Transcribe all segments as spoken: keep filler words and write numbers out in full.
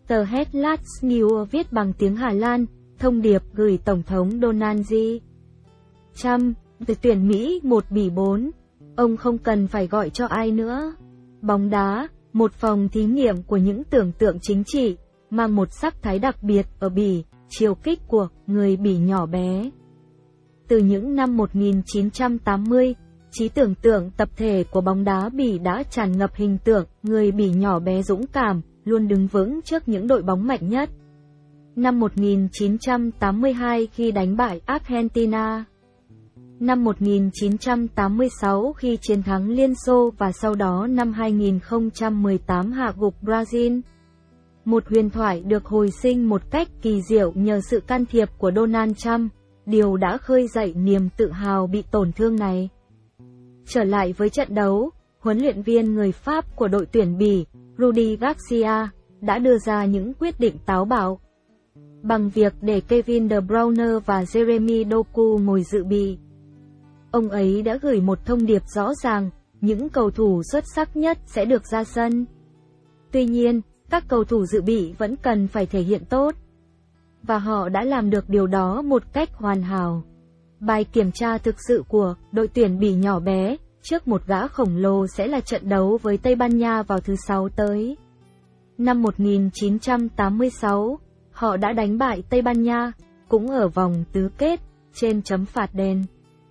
Tờ Hellas News viết bằng tiếng Hà Lan, thông điệp gửi Tổng thống Donald Trump, từ tuyển Mỹ một bỉ bốn. Ông không cần phải gọi cho ai nữa. Bóng đá, một phòng thí nghiệm của những tưởng tượng chính trị, mang một sắc thái đặc biệt ở Bỉ, chiều kích của người Bỉ nhỏ bé. Từ những năm một nghìn chín trăm tám mươi, trí tưởng tượng tập thể của bóng đá Bỉ đã tràn ngập hình tượng người Bỉ nhỏ bé dũng cảm, luôn đứng vững trước những đội bóng mạnh nhất. Năm một nghìn chín trăm tám mươi hai khi đánh bại Argentina. Năm một nghìn chín trăm tám mươi sáu khi chiến thắng Liên Xô và sau đó năm hai nghìn không trăm mười tám hạ gục Brazil. Một huyền thoại được hồi sinh một cách kỳ diệu nhờ sự can thiệp của Donald Trump, điều đã khơi dậy niềm tự hào bị tổn thương này. Trở lại với trận đấu, huấn luyện viên người Pháp của đội tuyển Bỉ, Rudi Garcia, đã đưa ra những quyết định táo bạo. Bằng việc để Kevin De Bruyne và Jeremy Doku ngồi dự bị, ông ấy đã gửi một thông điệp rõ ràng, những cầu thủ xuất sắc nhất sẽ được ra sân. Tuy nhiên, các cầu thủ dự bị vẫn cần phải thể hiện tốt. Và họ đã làm được điều đó một cách hoàn hảo. Bài kiểm tra thực sự của đội tuyển Bỉ nhỏ bé, trước một gã khổng lồ sẽ là trận đấu với Tây Ban Nha vào thứ Sáu tới. Năm một nghìn chín trăm tám mươi sáu, họ đã đánh bại Tây Ban Nha, cũng ở vòng tứ kết, trên chấm phạt đền.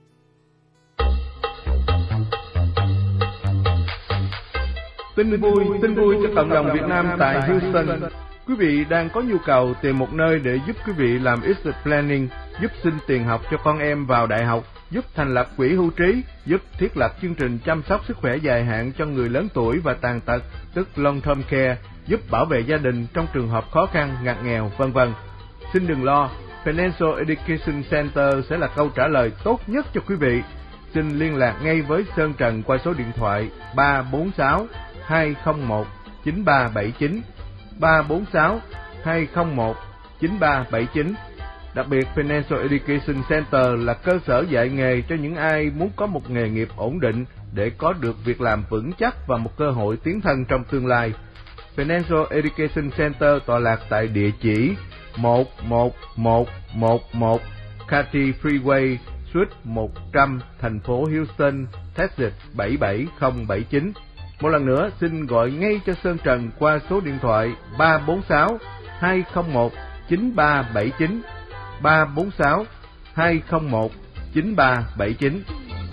Tin vui, tin vui cho cộng đồng Việt Nam tại Houston. Quý vị đang có nhu cầu tìm một nơi để giúp quý vị làm estate planning, giúp xin tiền học cho con em vào đại học, giúp thành lập quỹ hưu trí, giúp thiết lập chương trình chăm sóc sức khỏe dài hạn cho người lớn tuổi và tàn tật, tức long term care, giúp bảo vệ gia đình trong trường hợp khó khăn, ngặt nghèo, vân vân. Xin đừng lo, Financial Education Center sẽ là câu trả lời tốt nhất cho quý vị. Xin liên lạc ngay với Sơn Trần qua số điện thoại ba bốn sáu hai không một chín ba bảy chín, ba bốn sáu hai không một chín ba bảy chín. Đặc biệt, Financial Education Center là cơ sở dạy nghề cho những ai muốn có một nghề nghiệp ổn định để có được việc làm vững chắc và một cơ hội tiến thân trong tương lai. Financial Education Center tọa lạc tại địa chỉ một một một một một Cathy Freeway, Suite một trăm, thành phố Houston, Texas bảy bảy không bảy chín. Một lần nữa, xin gọi ngay cho Sơn Trần qua số điện thoại ba bốn sáu hai không một chín ba bảy chín, ba bốn sáu hai không một chín ba bảy chín.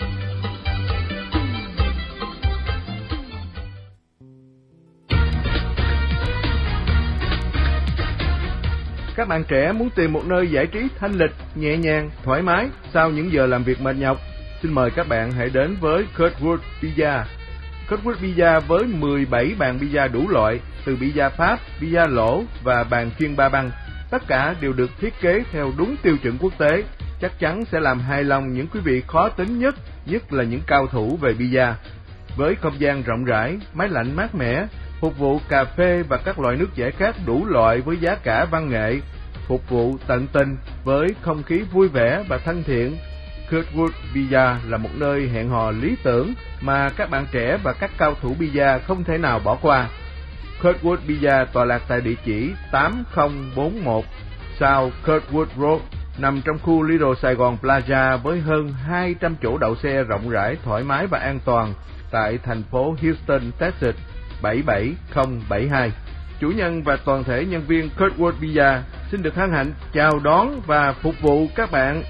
Các bạn trẻ muốn tìm một nơi giải trí thanh lịch, nhẹ nhàng, thoải mái sau những giờ làm việc mệt nhọc? Xin mời các bạn hãy đến với Kurtwood Pizza. Kurtwood Pizza với mười bảy bàn pizza đủ loại, từ pizza Pháp, pizza lỗ và bàn chuyên ba băng. Tất cả đều được thiết kế theo đúng tiêu chuẩn quốc tế, chắc chắn sẽ làm hài lòng những quý vị khó tính nhất, nhất là những cao thủ về pizza. Với không gian rộng rãi, máy lạnh mát mẻ, phục vụ cà phê và các loại nước giải khát đủ loại với giá cả văn nghệ, phục vụ tận tình với không khí vui vẻ và thân thiện. Kurtwood Pizza là một nơi hẹn hò lý tưởng mà các bạn trẻ và các cao thủ pizza không thể nào bỏ qua. Kurtwood Pizza tọa lạc tại địa chỉ tám không bốn mốt South Kurtwood Road, nằm trong khu Little Sài Gòn Plaza với hơn hai trăm chỗ đậu xe rộng rãi, thoải mái và an toàn tại thành phố Houston, Texas bảy bảy không bảy hai. Chủ nhân và toàn thể nhân viên Kurtwood Pizza xin được hân hạnh chào đón và phục vụ các bạn.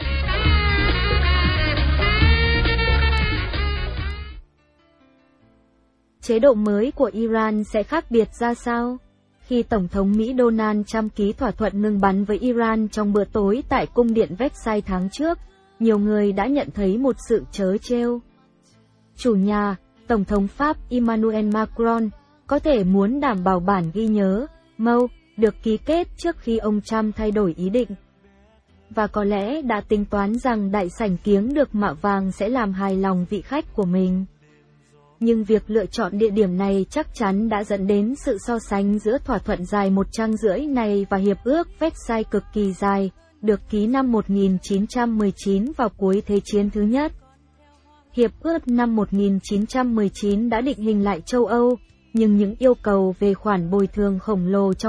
Chế độ mới của Iran sẽ khác biệt ra sao? Khi Tổng thống Mỹ Donald Trump ký thỏa thuận ngừng bắn với Iran trong bữa tối tại cung điện Versailles tháng trước, nhiều người đã nhận thấy một sự trớ trêu. Chủ nhà, Tổng thống Pháp Emmanuel Macron, có thể muốn đảm bảo bản ghi nhớ, mâu, được ký kết trước khi ông Trump thay đổi ý định. Và có lẽ đã tính toán rằng đại sảnh kiếng được mạ vàng sẽ làm hài lòng vị khách của mình. Nhưng việc lựa chọn địa điểm này chắc chắn đã dẫn đến sự so sánh giữa thỏa thuận dài một trang rưỡi này và hiệp ước Versailles cực kỳ dài, được ký năm một nghìn chín trăm mười chín vào cuối Thế chiến thứ nhất. Hiệp ước năm một nghìn chín trăm mười chín đã định hình lại châu Âu, nhưng những yêu cầu về khoản bồi thường khổng lồ trong